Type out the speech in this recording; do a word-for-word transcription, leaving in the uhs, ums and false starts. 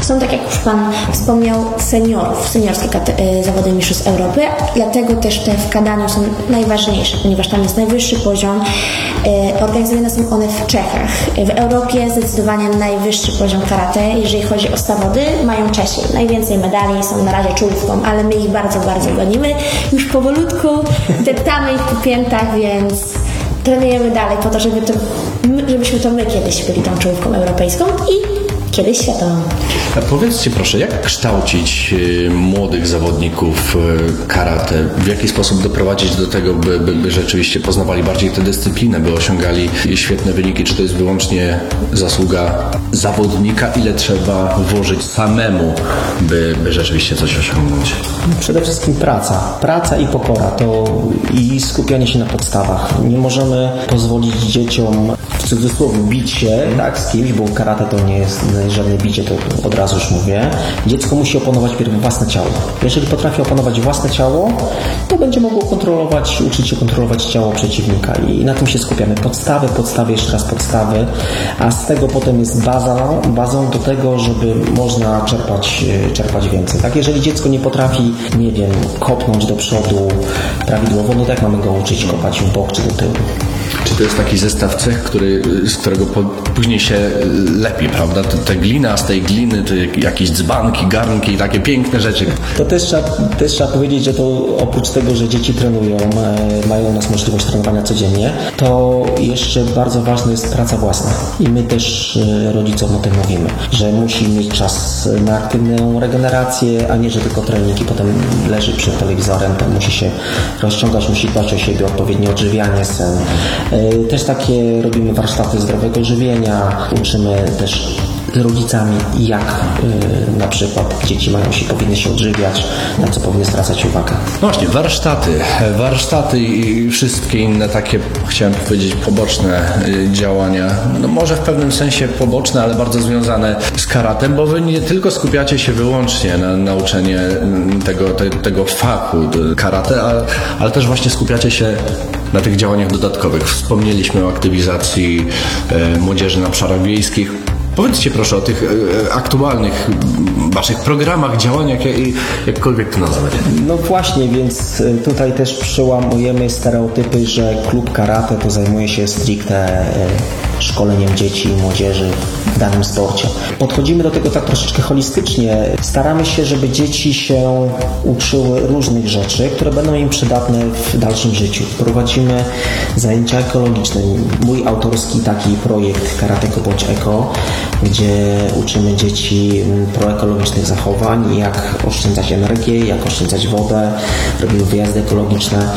Są, tak jak już Pan wspomniał, seniorów, seniorskie kate- zawody mistrzostw Europy, dlatego też te w Kadaniu są najważniejsze, ponieważ tam jest najwyższy poziom. Organizowane są one w Czechach. W Europie zdecydowanie najwyższy poziom karate, jeżeli chodzi o zawody, mają Czesi. Najwięcej medali, są na razie czołówką, ale my ich bardzo, bardzo gonimy. Już powolutku deptamy ich po piętach, więc trenujemy dalej po to, żeby to, żebyśmy to my kiedyś byli tą czołówką europejską i kiedyś światową. A powiedzcie proszę, jak kształcić y, młodych zawodników y, karate? W jaki sposób doprowadzić do tego, by, by, by rzeczywiście poznawali bardziej tę dyscyplinę, by osiągali świetne wyniki? Czy to jest wyłącznie zasługa zawodnika? Ile trzeba włożyć samemu, by, by rzeczywiście coś osiągnąć? Przede wszystkim praca. Praca i pokora to i skupianie się na podstawach. Nie możemy pozwolić dzieciom w cudzysłowie bić się tak, z kimś, bo karate to nie jest żadne bicie, to od razu już mówię. Dziecko musi opanować pierw własne ciało. Jeżeli potrafi opanować własne ciało, to będzie mogło kontrolować, uczyć się kontrolować ciało przeciwnika i na tym się skupiamy. Podstawy, podstawy, jeszcze raz podstawy, a z tego potem jest baza, bazą do tego, żeby można czerpać, czerpać więcej. Tak? Jeżeli dziecko nie potrafi, nie wiem, kopnąć do przodu prawidłowo, no tak mamy go uczyć kopać w bok czy do tyłu. Czy to jest taki zestaw cech, który, z którego po, później się lepi, prawda? Te, te glina, z tej gliny, to jakieś dzbanki, garnki, takie piękne rzeczy. To też trzeba, też trzeba powiedzieć, że to oprócz tego, że dzieci trenują, mają u nas możliwość trenowania codziennie, to jeszcze bardzo ważna jest praca własna. I my też rodzicom o tym mówimy, że musi mieć czas na aktywną regenerację, a nie, że tylko trening i potem leży przed telewizorem, musi się rozciągać, musi dbać o siebie, odpowiednie odżywianie, sen. Też takie robimy warsztaty zdrowego żywienia, uczymy też z rodzicami, jak yy, na przykład dzieci mają się, powinny się odżywiać, na co powinny zwracać uwagę. No właśnie, warsztaty, warsztaty i wszystkie inne takie, chciałem powiedzieć, poboczne y, działania. No może w pewnym sensie poboczne, ale bardzo związane z karatem, bo wy nie tylko skupiacie się wyłącznie na nauczenie tego, te, tego fachu karate, ale, ale też właśnie skupiacie się na tych działaniach dodatkowych. Wspomnieliśmy o aktywizacji y, młodzieży na obszarach wiejskich. Powiedzcie proszę o tych e, aktualnych waszych programach, działaniach, jak, jakkolwiek to nazwać. No właśnie, więc tutaj też przełamujemy stereotypy, że klub karate to zajmuje się stricte e, szkoleniem dzieci i młodzieży w danym sporcie. Podchodzimy do tego tak troszeczkę holistycznie. Staramy się, żeby dzieci się uczyły różnych rzeczy, które będą im przydatne w dalszym życiu. Prowadzimy zajęcia ekologiczne. Mój autorski taki projekt Karateko Bądź Eko, gdzie uczymy dzieci proekologicznych zachowań, jak oszczędzać energię, jak oszczędzać wodę, robimy wyjazdy ekologiczne.